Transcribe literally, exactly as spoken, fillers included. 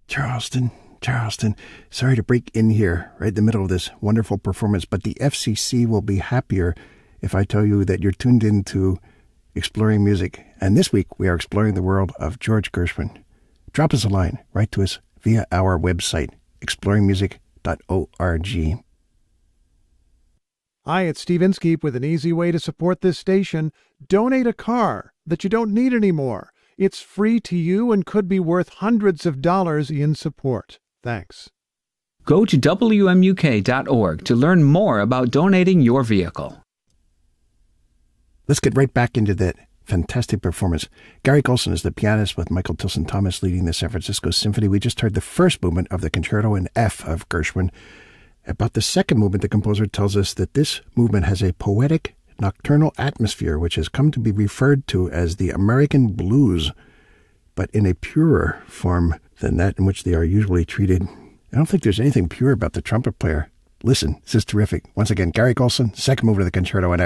Charleston, Charleston, sorry to break in here right in the middle of this wonderful performance, but the F C C will be happier if I tell you that you're tuned into Exploring Music. And this week we are exploring the world of George Gershwin. Drop us a line, write to us via our website, exploring music dot org. Hi, it's Steve Inskeep with an easy way to support this station. Donate a car that you don't need anymore. It's free to you and could be worth hundreds of dollars in support. Thanks. Go to W M U K dot org to learn more about donating your vehicle. Let's get right back into that fantastic performance. Gary Golson is the pianist with Michael Tilson Thomas leading the San Francisco Symphony. We just heard the first movement of the Concerto in F of Gershwin. About the second movement, the composer tells us that this movement has a poetic, nocturnal atmosphere, which has come to be referred to as the American blues, but in a purer form than that in which they are usually treated. I don't think there's anything pure about the trumpet player. Listen, this is terrific. Once again, Gary Golson, second movement of the Concerto in F.